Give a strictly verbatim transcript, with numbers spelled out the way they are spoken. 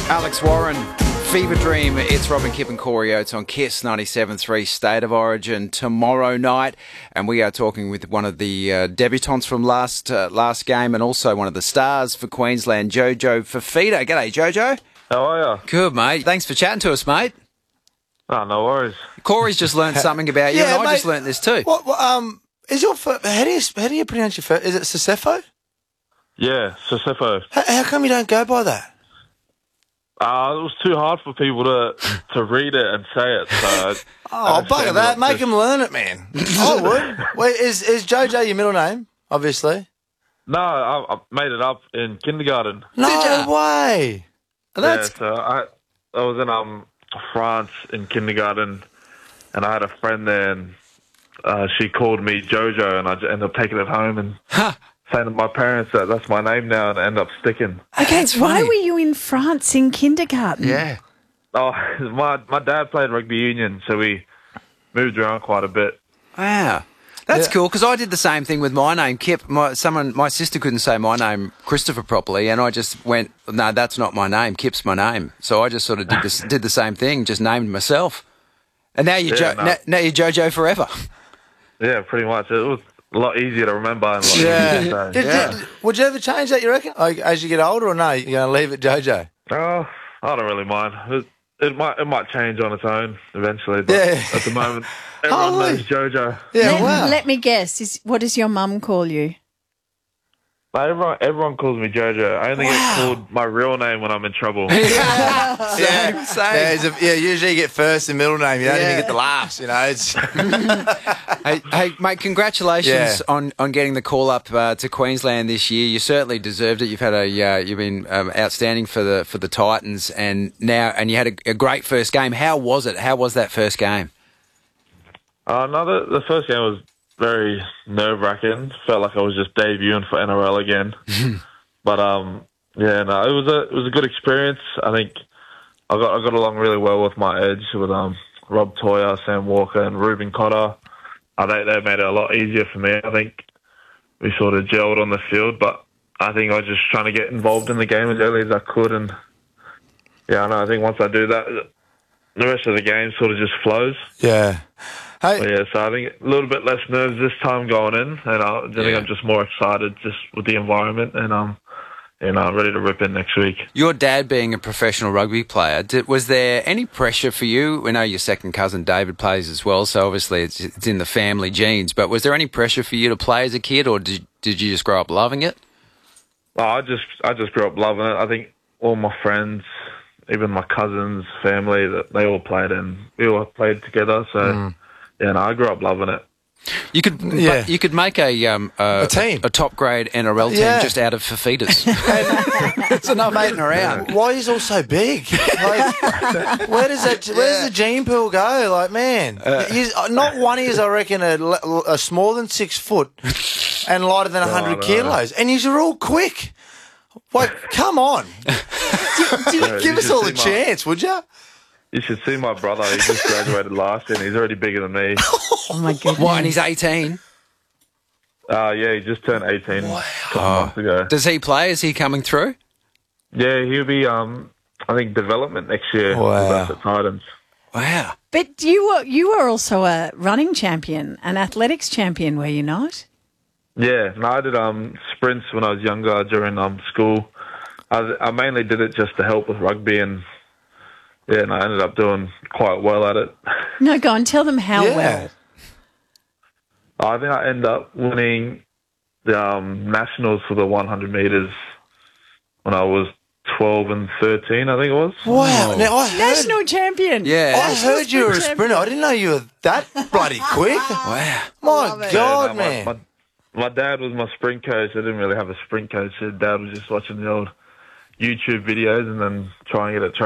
Alex Warren, Fever Dream. It's Robin Kipp and Corey Oates on Kiss ninety-seven point three State of Origin tomorrow night. And we are talking with one of the uh, debutants from last uh, last game and also one of the stars for Queensland, Jojo Fifita. G'day, Jojo. How are you? Good, mate. Thanks for chatting to us, mate. Oh, no worries. Corey's just learned something about you, Yeah, and I mate. just learnt this too. What, what, um, is your fir- how do you how do you pronounce your first? Is it Sisefo? Yeah, Sisefo. How, how come you don't go by that? Uh, it was too hard for people to to read it and say it. So Oh, bugger that! Make them learn it, man. I would. Wait, is is Jojo your middle name? Obviously. No, I, I made it up in kindergarten. No ya? way. That's Yeah, so I I was in um France in kindergarten, and I had a friend there, and uh, she called me Jojo, and I just ended up taking it home and saying to my parents that that's my name now, and it ended up sticking. Okay, That's why funny. were you in France in kindergarten? yeah. Oh, my my dad played rugby union, so we moved around quite a bit. Wow. That's Yeah. cool, because I did the same thing with my name, Kip. My, someone, my sister couldn't say my name, Christopher, properly, and I just went, no, that's not my name. Kip's my name. So I just sort of did this, did the same thing, just named myself. And now you're, Yeah, jo- no. now, now you're Jojo forever. Yeah, pretty much. It was a lot easier to remember and a lot Yeah. easier to say. Did, Yeah. did- would you ever change that? You reckon? Like, as you get older, or no? You're going to leave it Jojo? Oh, I don't really mind. It, it might it might change on its own eventually, but Yeah. at the moment, everyone Holy. knows Jojo. Yeah. Let, wow. let me guess. Is what does your mum call you? Like, everyone everyone calls me Jojo. I only Wow. get called my real name when I'm in trouble. yeah. same. Yeah, it's a, yeah, usually you get first and middle name. You don't Yeah. even get the last. You know. It's Hey, hey, mate, congratulations Yeah. on, on getting the call up uh, to Queensland this year. You certainly deserved it. You've had a uh, you've been um, outstanding for the for the Titans, and now and you had a, a great first game. How was it? How was that first game? Uh, no, the, the first game was very nerve wracking. Felt like I was just debuting for N R L again. But um, yeah, no, it was a it was a good experience. I think I got I got along really well with my edge with um Rob Toyer, Sam Walker, and Ruben Cotter. I think they made it a lot easier for me. I think we sort of gelled on the field, but I think I was just trying to get involved in the game as early as I could. And yeah, I know. I think once I do that, the rest of the game sort of just flows. yeah. Hey, But yeah, so I think a little bit less nerves this time going in, and I, I think Yeah. I'm just more excited just with the environment, and um, you know, ready to rip in next week. Your dad being a professional rugby player, did, was there any pressure for you? We know your second cousin David plays as well, so obviously it's, it's in the family genes. But was there any pressure for you to play as a kid, or did did you just grow up loving it? Oh, I just I just grew up loving it. I think all my friends, even my cousins, family, that they all played, and we all played together. So yeah, no, I grew up loving it. You could, Yeah. but you could make a um a, A team. a top grade N R L team Yeah. just out of Fifitas. It's enough mating around. why is he all so big? Like, where does that? Where does the gene pool go? Like, man, he's, uh, not one is, I reckon, a, le- a smaller than six foot and lighter than a hundred no. kilos, and these are all quick. Like, come on, Yeah, give you us should all see the my- chance, would you? You should see my brother. He just graduated last year, and he's already bigger than me. Oh my goodness. What? And he's eighteen. Uh, yeah, he just turned eighteen a couple Oh. months ago. Does he play? Is he coming through? Yeah, he'll be, um, I think, development next year Wow. with us at Titans. Wow. But you were you were also a running champion, an athletics champion, were you not? Yeah, no, I did um, sprints when I was younger during um, school. I, was- I mainly did it just to help with rugby, and yeah, and I ended up doing quite well at it. No, go on, tell them how Yeah. well. I think I ended up winning the um, nationals for the one hundred metres when I was twelve and thirteen, I think it was. Wow. Now I heard, National champion. Yeah. I heard you were a sprinter. I didn't know you were that bloody quick. Wow. My Yeah, God, no, man. My, my, my dad was my sprint coach. I didn't really have a sprint coach. Dad was just watching the old YouTube videos and then trying to get it